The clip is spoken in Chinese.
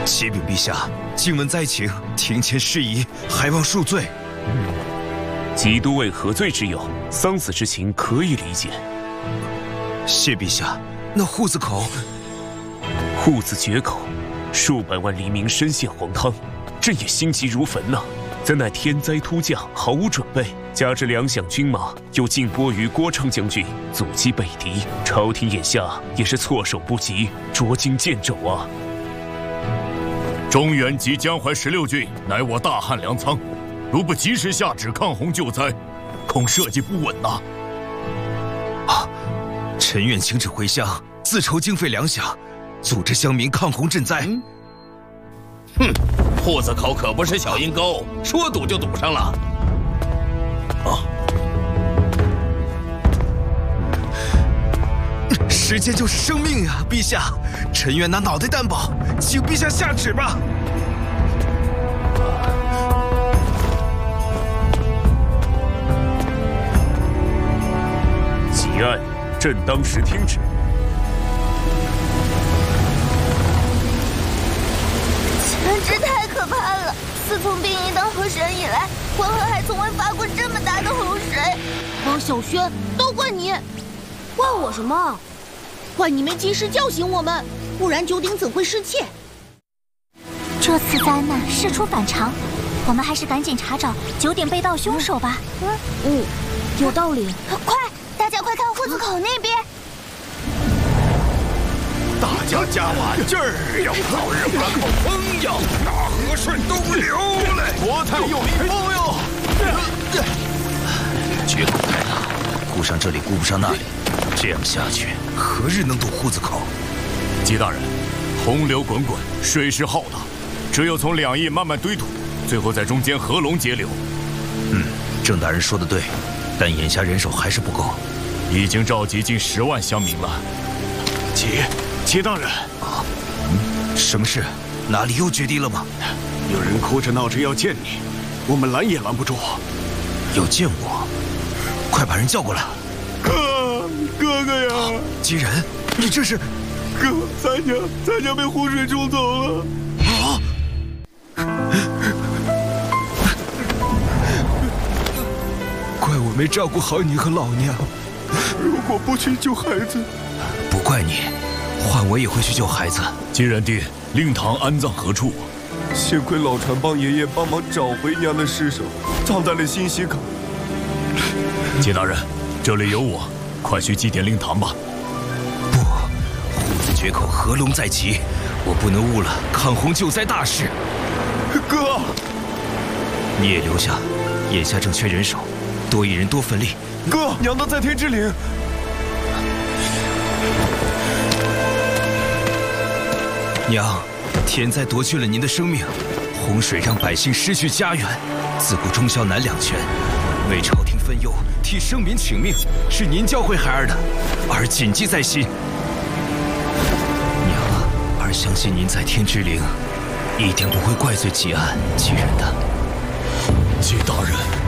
启禀陛下，静闻灾情，庭前事宜，还望恕罪。 基督为何罪之有，丧死之情可以理解。 谢陛下，那户子口， 户子决口，数百万黎民深陷黄汤，朕也心急如焚呐。怎奈天灾突降，毫无准备，加之粮饷军马又尽拨于郭昌将军，阻击北敌，朝廷眼下也是措手不及，捉襟见肘啊。 中原及江淮16郡，乃我大汉粮仓，如不及时下旨抗洪救灾，恐社稷不稳呐。 臣愿请旨回乡，自筹经费粮饷，组织乡民抗洪赈灾。 哼，户子口可不是小阴沟，说堵就堵上了。 时间就是生命呀，陛下，臣愿拿脑袋担保，请陛下下旨吧。 桀案，朕当时听旨。 简直太可怕了！自从兵役当河神以来，黄河还从未发过这么大的洪水。 王小轩，都怪你！怪我什么？怪你没及时叫醒我们，不然九鼎怎会失窃？ 这次灾难事出反常，我们还是赶紧查找9点被盗凶手吧。 有道理。 快，大家快看户子口那边！ 大家加把劲儿呀！早日把口封呀！大河顺东流来，国泰有灵风哟！ 决口太大，顾上这里顾不上那里，这样下去何日能堵户子口？ 吉大人，洪流滚滚，水势浩大，只有从2翼慢慢堆土，最后在中间合龙截流。 郑大人说的对，但眼下人手还是不够， 已经召集近10万乡民了。 齐大人， 什么事？哪里又决堤了吗？ 有人哭着闹着要见你，我们拦也拦不住。 要见我？快把人叫过来！ 哥哥呀！ 吉人，你这是？ 哥，咱家被湖水冲走了。 怪我没照顾好你和老娘。 如果不去救孩子， 不怪你，换我也会去救孩子。 吉人弟，令堂安葬何处？ 幸亏老船帮爷爷帮忙找回娘的尸首，葬在了新溪口。 吉大人，这里有我，快去祭奠令堂吧。 不，户子决口合龙在即，我不能误了抗洪救灾大事。 哥， 你也留下，眼下正缺人手，多一人多份力。 哥，娘的在天之灵。 娘，天灾夺去了您的生命，洪水让百姓失去家园，自古忠孝难两全，为朝廷分忧，替生民请命，是您教会孩儿的，儿谨记在心。娘，儿相信您在天之灵，一定不会怪罪吉安吉人的。 吉大人。